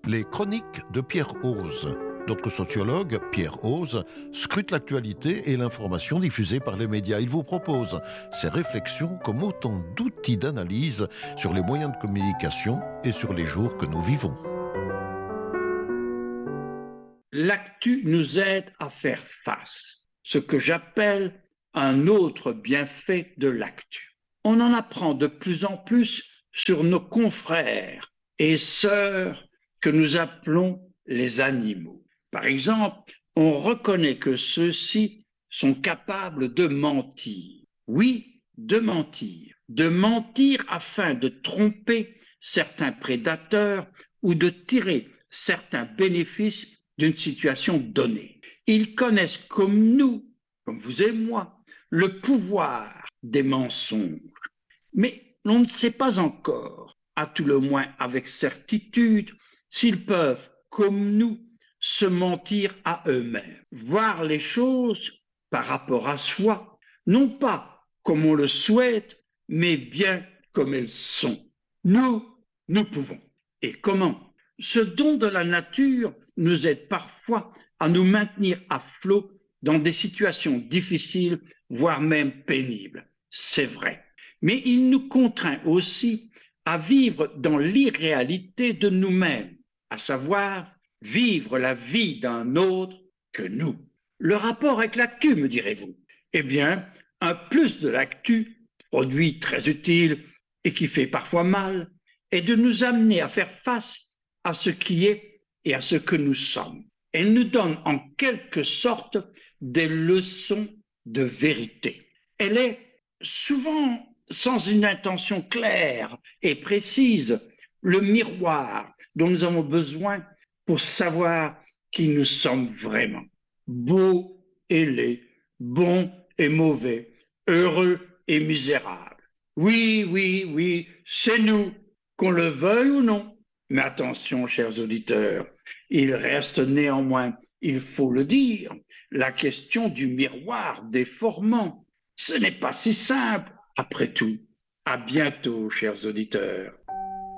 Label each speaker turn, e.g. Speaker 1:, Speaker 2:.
Speaker 1: Les chroniques de Pierre Hoze. Notre sociologue, Pierre Hoze, scrute l'actualité et l'information diffusée par les médias. Il vous propose ses réflexions comme autant d'outils d'analyse sur les moyens de communication et sur les jours que nous vivons.
Speaker 2: L'actu nous aide à faire face, ce que j'appelle un autre bienfait de l'actu. On en apprend de plus en plus sur nos confrères et sœurs que nous appelons les animaux. Par exemple, on reconnaît que ceux-ci sont capables de mentir. Oui, de mentir. De mentir afin de tromper certains prédateurs ou de tirer certains bénéfices d'une situation donnée. Ils connaissent comme nous, comme vous et moi, le pouvoir des mensonges. Mais on ne sait pas encore, à tout le moins avec certitude, s'ils peuvent, comme nous, se mentir à eux-mêmes, voir les choses par rapport à soi, non pas comme on le souhaite, mais bien comme elles sont. Nous pouvons. Et comment? Ce don de la nature nous aide parfois à nous maintenir à flot dans des situations difficiles, voire même pénibles. C'est vrai. Mais il nous contraint aussi à vivre dans l'irréalité de nous-mêmes, à savoir vivre la vie d'un autre que nous. Le rapport avec l'actu, me direz-vous? Eh bien, un plus de l'actu, produit très utile et qui fait parfois mal, est de nous amener à faire face à ce qui est et à ce que nous sommes. Elle nous donne en quelque sorte des leçons de vérité. Elle est souvent sans une intention claire et précise, le miroir dont nous avons besoin pour savoir qui nous sommes vraiment. Beaux et laids, bons et mauvais, heureux et misérables. Oui, c'est nous, qu'on le veuille ou non. Mais attention, chers auditeurs, il reste néanmoins, il faut le dire, la question du miroir déformant. Ce n'est pas si simple, après tout. À bientôt, chers auditeurs.